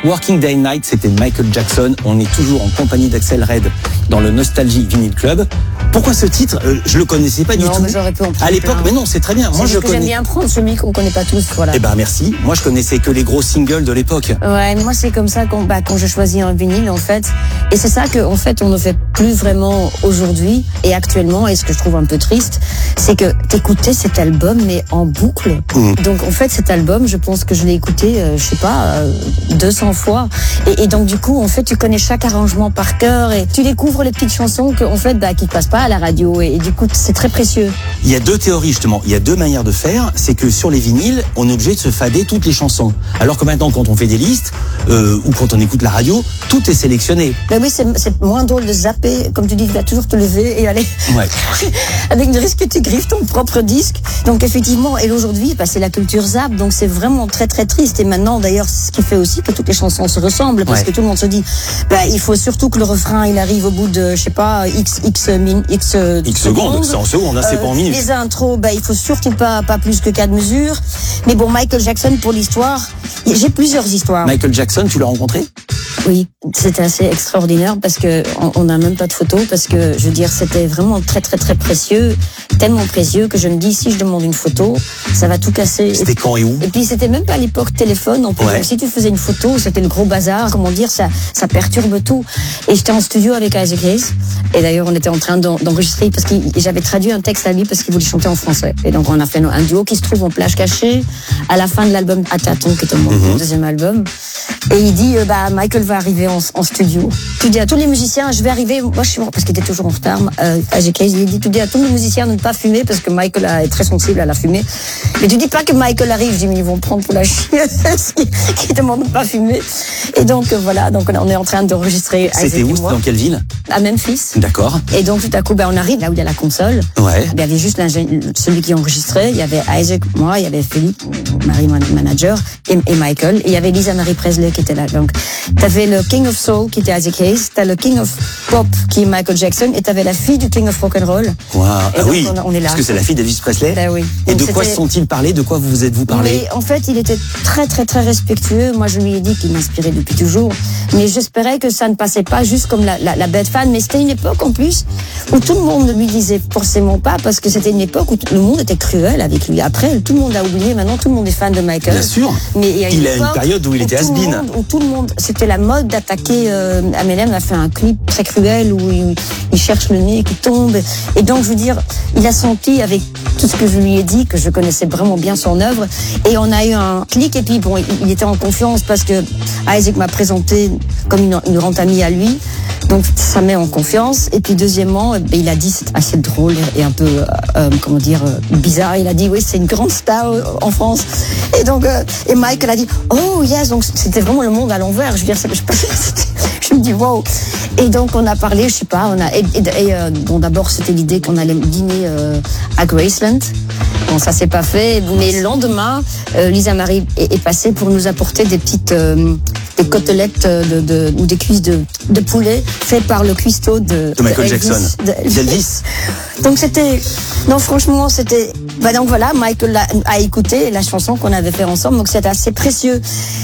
Working Day and Night, c'était Michael Jackson. On est toujours en compagnie d'Axel Red dans le Nostalgie Vinyl Club. Pourquoi ce titre? Je le connaissais pas du tout. Non, mais j'aurais pu en prendre à l'époque, plein. mais non, c'est très bien. Moi, je connais. J'aime bien prendre celui qu'on connaît pas tous, voilà. Eh ben, merci. Moi, je connaissais que les gros singles de l'époque. Ouais, moi, c'est comme ça quand je choisis un vinyle, en fait. Et c'est ça qu'en fait, on ne fait plus vraiment aujourd'hui et actuellement. Et ce que je trouve un peu triste, c'est que t'écoutais cet album, mais en boucle. Donc, en fait, cet album, je pense que je l'ai écouté, 200 fois. Et donc, du coup, en fait, tu connais chaque arrangement par cœur et tu découvres les petites chansons que, en fait, qui passent pas à la radio. Et du coup, c'est très précieux. Il y a deux théories, justement. Il y a deux manières de faire. C'est que sur les vinyles, on est obligé de se fader toutes les chansons. Alors que maintenant, quand on fait des listes, ou quand on écoute la radio, tout est sélectionné. Ben oui, c'est moins drôle de zapper. Comme tu dis, tu vas toujours te lever et aller. Ouais. Avec le risque que tu griffes ton propre disque. Donc, effectivement, et aujourd'hui, c'est la culture zap. Donc, c'est vraiment très, très triste. Et maintenant, d'ailleurs, ce qui fait aussi que toutes les chansons se ressemblent. Parce que tout le monde se dit, il faut surtout que le refrain, il arrive au bout de, X secondes. C'est en secondes, hein, c'est pas en minutes. Les intros, il faut surtout pas plus que 4 mesures. Mais bon, Michael Jackson, pour l'histoire, j'ai plusieurs histoires. Michael Jackson, tu l'as rencontré? Oui, c'était assez extraordinaire parce que on n'a même pas de photos parce que je veux dire c'était vraiment très très très précieux, tellement précieux que je me dis si je demande une photo, ça va tout casser. C'était quand et où? Et puis c'était même pas à l'époque téléphone, donc si tu faisais une photo, c'était le gros bazar, comment dire, ça perturbe tout. Et j'étais en studio avec Isaac Hayes et d'ailleurs on était en train d'enregistrer parce que j'avais traduit un texte à lui parce qu'il voulait chanter en français. Et donc on a fait un duo qui se trouve en plage cachée à la fin de l'album À Tâtons qui est mon deuxième album. Et il dit Michael va arriver en studio. Tu dis à tous les musiciens, je vais arriver, moi je suis mort parce qu'il était toujours en retard. Il dit, tu dis à tous les musiciens de ne pas fumer parce que Michael est très sensible à la fumée. Mais tu dis pas que Michael arrive, je dis mais ils vont prendre pour la chieuse qui demande de ne pas fumer. Et donc voilà, donc on est en train d'enregistrer. C'était où? Dans quelle ville? À Memphis. D'accord. Et donc tout à coup, on arrive là où il y a la console. Ouais. Il y avait juste celui qui enregistrait, il y avait Isaac, moi, il y avait Philippe, Marie, mon manager, et Michael, et il y avait Lisa Marie Presley qui était là. Donc t'avais le King of Soul qui était Isaac Hayes, t'as le King of Pop qui est Michael Jackson, et t'avais la fille du King of Rock'n'Roll. Wow. Ah oui, on est là. parce que c'est la fille d'Elvis Presley. Ben oui. Et donc de quoi se sont-ils parlé? De quoi vous êtes-vous parlé? Mais en fait, il était très très très respectueux. Moi, je lui ai dit qu'il m'inspirait depuis toujours. Mais j'espérais que ça ne passait pas juste comme la bête fan. Mais c'était une époque en plus où tout le monde ne lui disait forcément pas, parce que c'était une époque où le monde était cruel avec lui. Après, tout le monde a oublié. Maintenant, tout le monde est fan de Michael. Bien sûr. Mais il y a une période où il était has-been. Où tout le monde, c'était la mode d'attaquer. Eminem a fait un clip très cruel où il cherche le nez qui tombe. Et donc, je veux dire, il a senti avec tout ce que je lui ai dit que je connaissais vraiment bien son œuvre. Et on a eu un clic. Et puis, bon, il était en confiance parce que Isaac m'a présenté comme une grande amie à lui. Donc, ça met en confiance. Et puis, deuxièmement, il a dit, c'est assez drôle et un peu, bizarre. Il a dit, oui, c'est une grande star en France. Et donc, et Michael a dit, oh, yes. Donc, c'était vraiment le monde à l'envers. Je veux dire, je me dis, wow. Et donc, on a parlé, je sais pas, bon, d'abord, c'était l'idée qu'on allait dîner à Graceland. Bon, ça s'est pas fait. Mais le lendemain, Lisa Marie est passée pour nous apporter des petites des côtelettes ou des cuisses de poulet faites par le cuistot de Michael Jackson. D'Elvis. Donc franchement, c'était. Donc voilà, Michael a écouté la chanson qu'on avait fait ensemble, donc c'était assez précieux.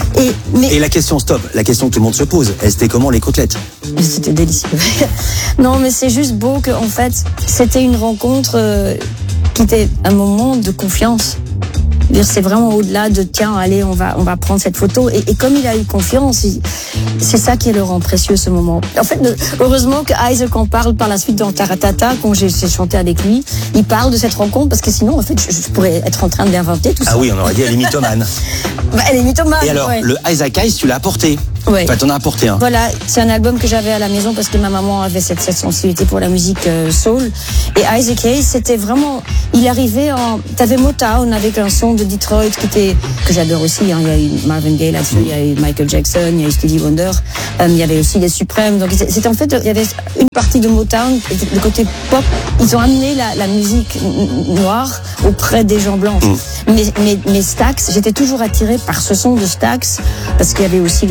Et la question, stop, la question que tout le monde se pose, c'était comment les côtelettes? C'était délicieux. Non, mais c'est juste beau qu'en fait, c'était une rencontre qui était un moment de confiance. C'est vraiment au-delà de tiens, allez, on va prendre cette photo. Et comme il a eu confiance, c'est ça qui le rend précieux, ce moment. En fait, heureusement que Isaac en parle par la suite dans Taratata, quand j'ai chanté avec lui. Il parle de cette rencontre parce que sinon, en fait, je pourrais être en train d'inventer tout ça. Ah oui, on aurait dit elle est mythomane. Elle est mythomane. Et alors, le Isaac Hayes, tu l'as apporté? Ouais. Enfin, t'en as apporté un. Voilà, c'est un album que j'avais à la maison parce que ma maman avait cette sensibilité pour la musique soul. Et Isaac Hayes, c'était vraiment, il arrivait t'avais Motown avec un son de Detroit que j'adore aussi. Hein. Il y a eu Marvin Gaye là-dessus, il y a eu Michael Jackson, il y a eu Stevie Wonder. Il y avait aussi les Supremes. Donc c'était en fait, il y avait une partie de Motown, le côté pop. Ils ont amené la musique noire auprès des gens blancs. Mais Stax, j'étais toujours attirée par ce son de Stax parce qu'il y avait aussi le son de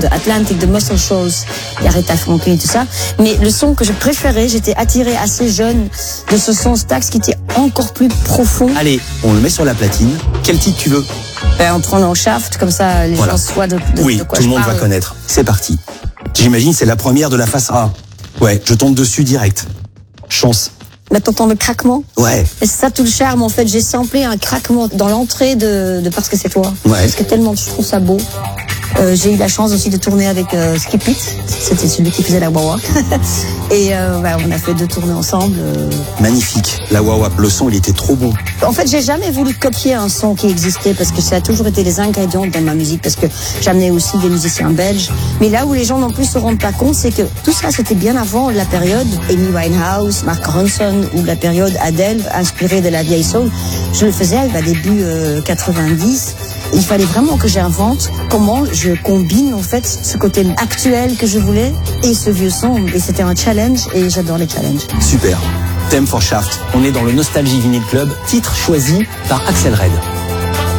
Atlantic, de Muscle Shoals, Aretha Franklin et tout ça. Mais le son que je préférais, j'étais attirée assez jeune de ce son Stax qui était encore plus profond. Allez, on le met sur la platine. Quel titre tu veux? En prenant Shaft, comme ça les gens voient de oui, quoi tout je le monde parle. va connaître. C'est parti. J'imagine c'est la première de la face A. Ouais, je tombe dessus direct. Chance. Là, t'entends le craquement? Ouais. Et c'est ça tout le charme, en fait. J'ai samplé un craquement dans l'entrée de Parce que c'est toi. Ouais. Parce que tellement je trouve ça beau. J'ai eu la chance aussi de tourner avec Skip It. C'était celui qui faisait la wah-wah. Et on a fait 2 tournées ensemble. Magnifique. La wah-wah, le son, il était trop bon. En fait, j'ai jamais voulu copier un son qui existait parce que ça a toujours été les ingrédients dans ma musique, parce que j'amenais aussi des musiciens belges. Mais là où les gens non plus se rendent pas compte, c'est que tout ça, c'était bien avant la période Amy Winehouse, Mark Ronson, ou la période Adele, inspirée de la vieille soul. Je le faisais à début 90. Il fallait vraiment que j'invente comment je combine en fait ce côté actuel que je voulais et ce vieux son. Et c'était un challenge et j'adore les challenges. Super. Theme for Shaft. On est dans le Nostalgie Vinyl Club, titre choisi par Axel Red.